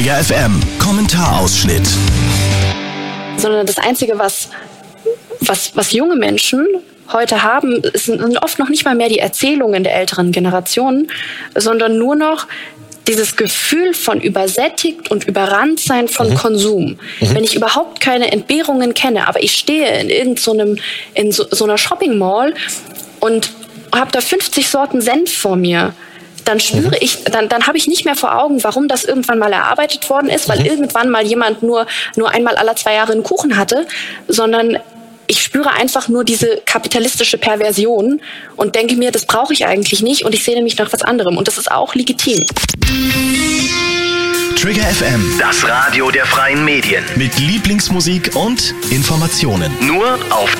Trigger FM Kommentarausschnitt. Sondern das Einzige, was junge Menschen heute haben, sind oft noch nicht mal mehr die Erzählungen der älteren Generationen, sondern nur noch dieses Gefühl von übersättigt und überrannt sein von Konsum. Wenn ich überhaupt keine Entbehrungen kenne, aber ich stehe in so einer Shopping Mall und habe da 50 Sorten Senf vor mir, dann spüre ich, dann habe ich nicht mehr vor Augen, warum das irgendwann mal erarbeitet worden ist, weil irgendwann mal jemand nur einmal alle 2 Jahre einen Kuchen hatte, sondern ich spüre einfach nur diese kapitalistische Perversion und denke mir, das brauche ich eigentlich nicht und ich sehne mich nach was anderem. Und das ist auch legitim. Trigger FM, Das Radio der freien Medien. mit Lieblingsmusik und Informationen. Nur auf